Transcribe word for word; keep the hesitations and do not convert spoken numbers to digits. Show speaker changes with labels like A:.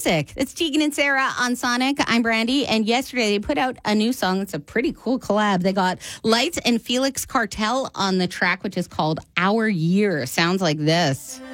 A: music. It's Tegan and Sarah on Sonic. I'm Brandy, and yesterday they put out a new song. It's a pretty cool collab. They got Lights and Felix Cartel on the track, which is called Our Year. Sounds like this.